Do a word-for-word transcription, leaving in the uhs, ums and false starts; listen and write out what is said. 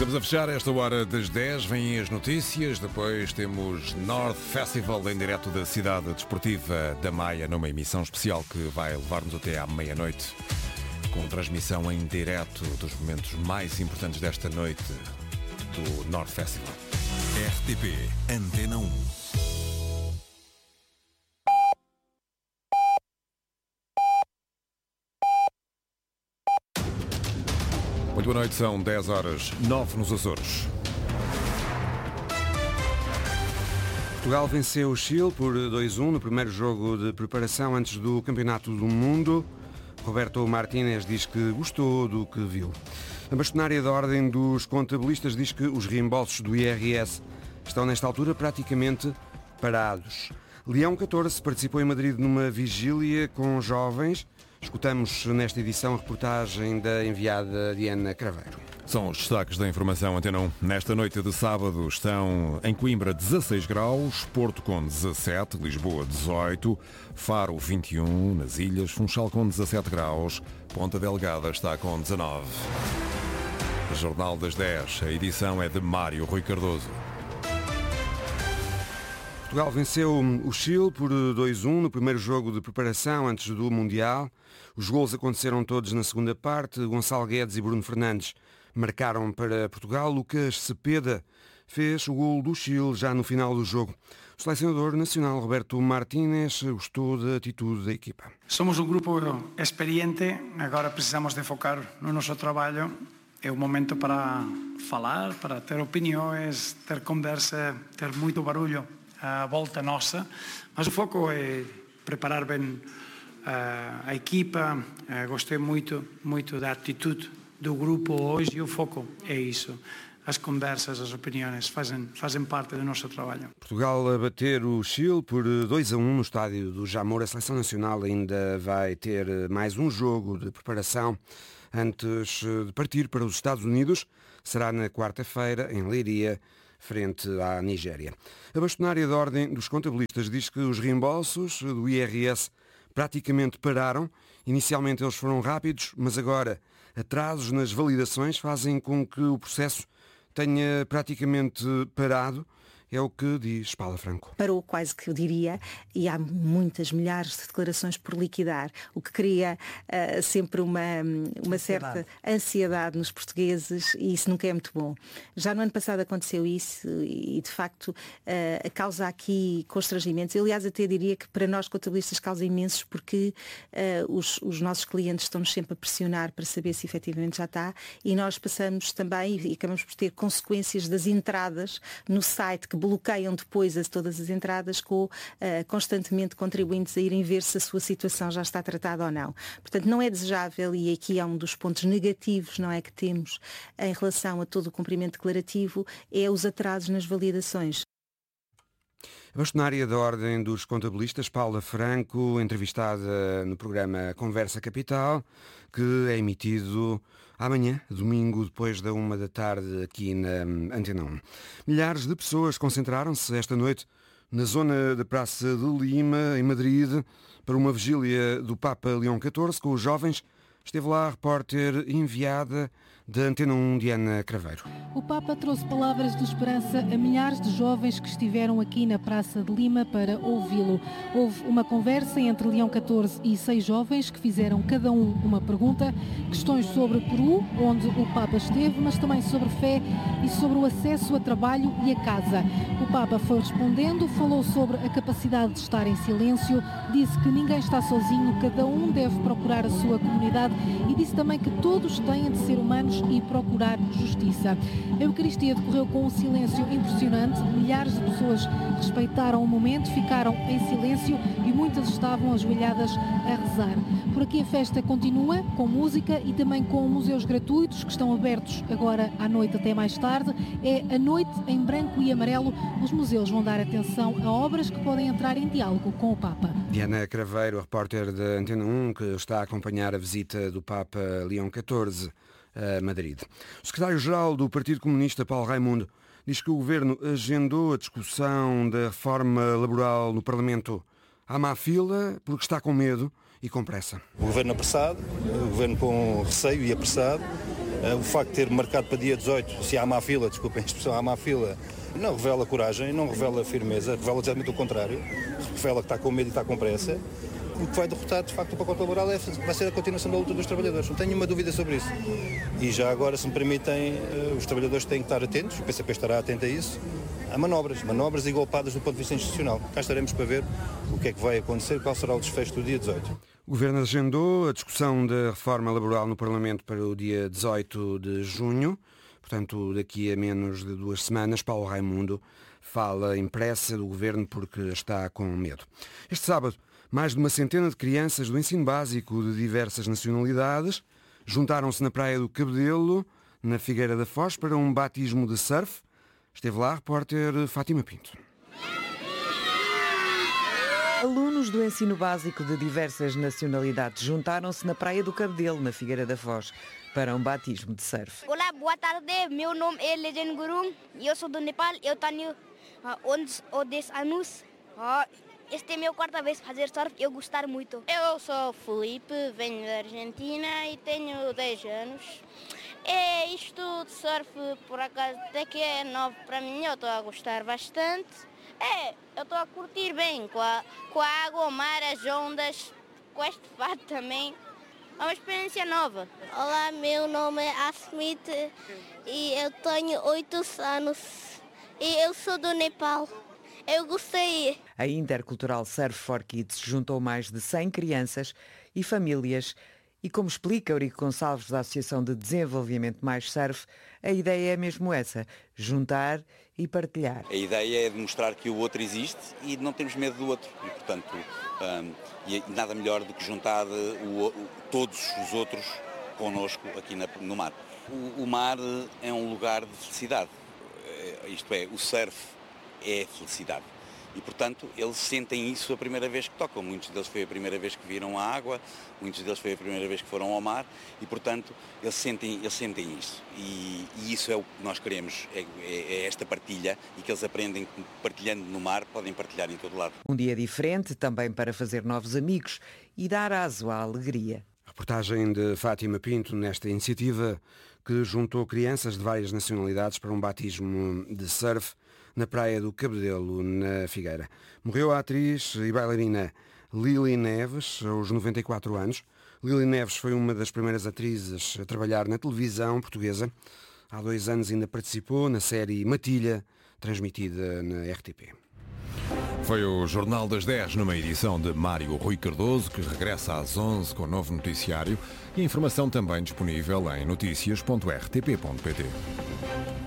Estamos a fechar esta hora das dez, vêm as notícias, depois temos North Festival em direto da cidade desportiva da Maia, numa emissão especial que vai levar-nos até à meia-noite, com transmissão em direto dos momentos mais importantes desta noite do North Festival. R T P Antena um. Muito boa noite, são dez horas, nove nos Açores. Portugal venceu o Chile por dois a um no primeiro jogo de preparação antes do Campeonato do Mundo. Roberto Martínez diz que gostou do que viu. A bastonária da Ordem dos Contabilistas diz que os reembolsos do I R S estão nesta altura praticamente parados. Leão catorze participou em Madrid numa vigília com jovens. Escutamos nesta edição a reportagem da enviada Diana Craveiro. São os destaques da informação Antena um. Nesta noite de sábado estão em Coimbra dezasseis graus, Porto com dezassete, Lisboa dezoito, Faro vinte e um, nas Ilhas, Funchal com dezassete graus, Ponta Delgada está com dezanove. Jornal das dez, a edição é de Mário Rui Cardoso. Portugal venceu o Chile por dois a um no primeiro jogo de preparação antes do Mundial. Os golos aconteceram todos na segunda parte. Gonçalo Guedes e Bruno Fernandes marcaram para Portugal. Lucas Cepeda fez o golo do Chile já no final do jogo. O selecionador nacional Roberto Martínez gostou da atitude da equipa. Somos um grupo experiente, agora precisamos de focar no nosso trabalho. É o momento para falar, para ter opiniões, ter conversa, ter muito barulho à volta nossa, mas o foco é preparar bem uh, a equipa. Uh, gostei muito, muito da atitude do grupo hoje e o foco é isso. As conversas, as opiniões fazem, fazem parte do nosso trabalho. Portugal a bater o Chile por dois a um no estádio do Jamor. A seleção nacional ainda vai ter mais um jogo de preparação antes de partir para os Estados Unidos. Será na quarta-feira, em Leiria, frente à Nigéria. A bastonária da Ordem dos Contabilistas diz que os reembolsos do I R S praticamente pararam. Inicialmente eles foram rápidos, mas agora atrasos nas validações fazem com que o processo tenha praticamente parado. É o que diz Paula Franco. Parou quase que eu diria, e há muitas, milhares de declarações por liquidar, o que cria uh, sempre uma, uma certa ansiedade nos portugueses, e isso nunca é muito bom. Já no ano passado aconteceu isso e, de facto, uh, causa aqui constrangimentos. Eu, aliás, até diria que para nós contabilistas causa imensos, porque uh, os, os nossos clientes estão-nos sempre a pressionar para saber se efetivamente já está, e nós passamos também e acabamos por ter consequências das entradas no site que bloqueiam depois as, todas as entradas, com uh, constantemente contribuintes a irem ver se a sua situação já está tratada ou não. Portanto, não é desejável, e aqui é um dos pontos negativos, não é, que temos em relação a todo o cumprimento declarativo, é os atrasos nas validações. A bastonária da Ordem dos Contabilistas, Paula Franco, entrevistada no programa Conversa Capital, que é emitido amanhã, domingo, depois da uma da tarde, aqui na Antena um. Milhares de pessoas concentraram-se esta noite na zona da Praça de Lima, em Madrid, para uma vigília do Papa Leão catorze com os jovens. Esteve lá a repórter enviada da Antena um, Diana Craveiro. O Papa trouxe palavras de esperança a milhares de jovens que estiveram aqui na Praça de Lima para ouvi-lo. Houve uma conversa entre Leão catorze e seis jovens que fizeram cada um uma pergunta, questões sobre Peru, onde o Papa esteve, mas também sobre fé e sobre o acesso a trabalho e a casa. O Papa foi respondendo, falou sobre a capacidade de estar em silêncio, disse que ninguém está sozinho, cada um deve procurar a sua comunidade, e disse também que todos têm de ser humanos e procurar justiça. A Eucaristia decorreu com um silêncio impressionante, milhares de pessoas respeitaram o momento, ficaram em silêncio e muitas estavam ajoelhadas a rezar. Por aqui a festa continua com música e também com museus gratuitos que estão abertos agora à noite até mais tarde. É a noite em branco e amarelo. Os museus vão dar atenção a obras que podem entrar em diálogo com o Papa. Diana Craveiro, repórter da Antena um, que está a acompanhar a visita do Papa Leão catorze a Madrid. O secretário-geral do Partido Comunista, Paulo Raimundo, diz que o Governo agendou a discussão da reforma laboral no Parlamento à má fila porque está com medo e com pressa. O Governo apressado, o Governo com receio e apressado, Uh, o facto de ter marcado para dia dezoito, se há má fila, desculpem a expressão, há má fila, não revela coragem, não revela firmeza, revela exatamente o contrário, revela que está com medo e está com pressa. O que vai derrotar, de facto, o pacote laboral é, vai ser a continuação da luta dos trabalhadores. Não tenho nenhuma dúvida sobre isso. E já agora, se me permitem, os trabalhadores têm que estar atentos, o P C P estará atento a isso, a manobras, manobras e golpadas do ponto de vista institucional. Cá estaremos para ver o que é que vai acontecer, qual será o desfecho do dia dezoito. O Governo agendou a discussão da reforma laboral no Parlamento para o dia dezoito de junho. Portanto, daqui a menos de duas semanas, Paulo Raimundo fala em pressa do Governo porque está com medo. Este sábado, mais de uma centena de crianças do ensino básico de diversas nacionalidades juntaram-se na Praia do Cabedelo, na Figueira da Foz, para um batismo de surf. Esteve lá a repórter Fátima Pinto. Alunos do ensino básico de diversas nacionalidades juntaram-se na Praia do Cabedelo, na Figueira da Foz, para um batismo de surf. Olá, boa tarde. Meu nome é Legend Gurung. Eu sou do Nepal. Eu tenho onze ou dez anos. Este é a minha quarta vez fazer surf, eu gostar muito. Eu sou o Felipe, venho da Argentina e tenho dez anos. É isto de surf, por acaso, até que é novo para mim, eu estou a gostar bastante. É, eu estou a curtir bem com a, com a água, o mar, as ondas, com este fato também. É uma experiência nova. Olá, meu nome é Asmit e eu tenho oito anos e eu sou do Nepal. Eu gostei. A Intercultural Surf for Kids juntou mais de cem crianças e famílias e, como explica Eurico Gonçalves da Associação de Desenvolvimento Mais Surf, a ideia é mesmo essa, juntar e partilhar. A ideia é demonstrar que o outro existe e não temos medo do outro e, portanto, um, e nada melhor do que juntar o, o, todos os outros connosco aqui na, no mar. O, o mar é um lugar de felicidade, isto é, o surf é felicidade. E, portanto, eles sentem isso a primeira vez que tocam. Muitos deles foi a primeira vez que viram a água, muitos deles foi a primeira vez que foram ao mar e, portanto, eles sentem, eles sentem isso. E, e isso é o que nós queremos, é, é esta partilha e que eles aprendem que partilhando no mar podem partilhar em todo lado. Um dia diferente também para fazer novos amigos e dar aso à alegria. Reportagem de Fátima Pinto nesta iniciativa que juntou crianças de várias nacionalidades para um batismo de surf na Praia do Cabedelo, na Figueira. Morreu a atriz e bailarina Lili Neves, aos noventa e quatro anos. Lili Neves foi uma das primeiras atrizes a trabalhar na televisão portuguesa. Há dois anos ainda participou na série Matilha, transmitida na R T P. Foi o Jornal das dez, numa edição de Mário Rui Cardoso, que regressa às onze com o novo noticiário e a informação também disponível em noticias ponto r t p ponto p t.